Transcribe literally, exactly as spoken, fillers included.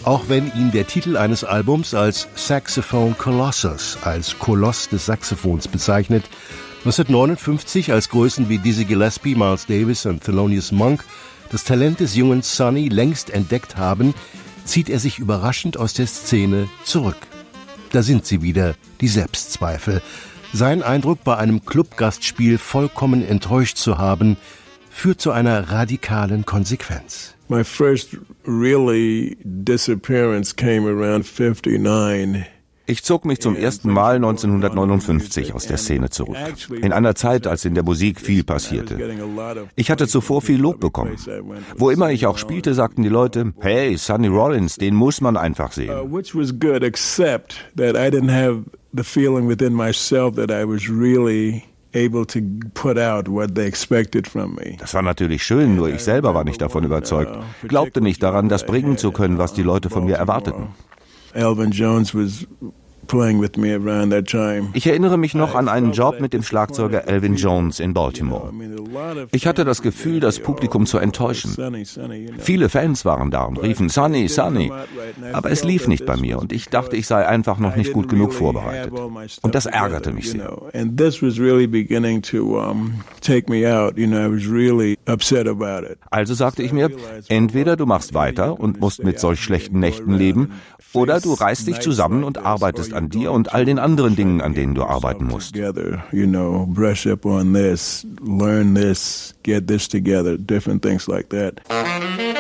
Auch wenn ihn der Titel eines Albums als Saxophone Colossus, als Koloss des Saxophons bezeichnet, neunzehnhundertneunundfünfzig als Größen wie Dizzy Gillespie, Miles Davis und Thelonious Monk das Talent des jungen Sonny längst entdeckt haben, zieht er sich überraschend aus der Szene zurück. Da sind sie wieder, die Selbstzweifel. Sein Eindruck, bei einem Clubgastspiel vollkommen enttäuscht zu haben, führt zu einer radikalen Konsequenz. My first really disappearance came around fifty-nine. Ich zog mich zum ersten Mal neunzehnhundertneunundfünfzig aus der Szene zurück. In einer Zeit, als in der Musik viel passierte. Ich hatte zuvor viel Lob bekommen. Wo immer ich auch spielte, sagten die Leute, hey, Sonny Rollins, den muss man einfach sehen. Which was good, except that I didn't have the feeling within myself that I was really able to put out what they expected from me. Das war natürlich schön, nur ich selber war nicht davon überzeugt. Glaubte nicht daran, das bringen zu können, was die Leute von mir erwarteten. Elvin Jones was playing with me around that time. Ich erinnere mich noch an einen Job mit dem Schlagzeuger Elvin Jones in Baltimore. Ich hatte das Gefühl, das Publikum zu enttäuschen. Viele Fans waren da und riefen Sonny, Sonny. Aber es lief nicht bei mir und ich dachte, ich sei einfach noch nicht gut genug vorbereitet. Und das ärgerte mich sehr. Also sagte ich mir, entweder du machst weiter und musst mit solch schlechten Nächten leben, oder du reißt dich zusammen und arbeitest an dir und all den anderen Dingen, an denen du arbeiten musst. You know, brush up on this, learn this, get this together, different things like that.